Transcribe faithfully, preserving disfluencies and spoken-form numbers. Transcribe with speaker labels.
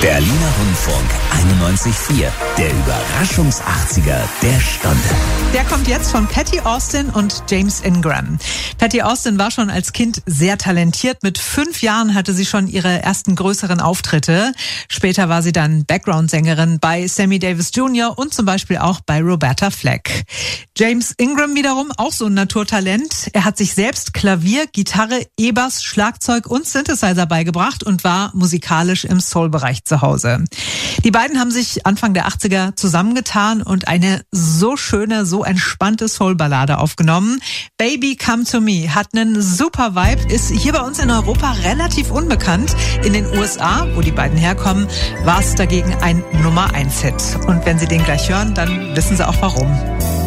Speaker 1: Berliner Rundfunk einundneunzig Komma vier. Der Überraschungs-achtziger der Stunde.
Speaker 2: Der kommt jetzt von Patti Austin und James Ingram. Patti Austin war schon als Kind sehr talentiert. Mit fünf Jahren hatte sie schon ihre ersten größeren Auftritte. Später war sie dann Background-Sängerin bei Sammy Davis Junior und zum Beispiel auch bei Roberta Flack. James Ingram wiederum auch so ein Naturtalent. Er hat sich selbst Klavier, Gitarre, E-Bass, Schlagzeug und Synthesizer beigebracht und war musikalisch im Soul-Bereich zu Hause. Die beiden haben sich Anfang der achtziger zusammengetan und eine so schöne, so entspannte Soul-Ballade aufgenommen. Baby Come to Me hat einen super Vibe, ist hier bei uns in Europa relativ unbekannt. In den U S A, wo die beiden herkommen, war es dagegen ein Nummer eins Hit. Und wenn Sie den gleich hören, dann wissen Sie auch warum.